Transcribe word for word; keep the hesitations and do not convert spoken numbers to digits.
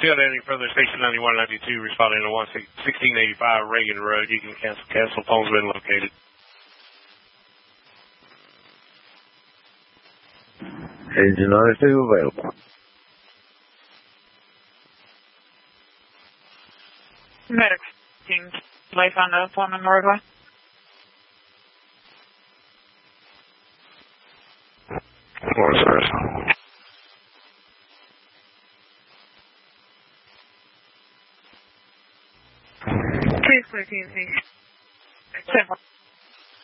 field any further, Station ninety-one ninety-two responding to one sixteen eighty-five Reagan Road. You can cancel. Cancel. Phone's been located. Engine ninety-two available. Medic, life on the Foreman roadway. Four stars. Please clear T N C.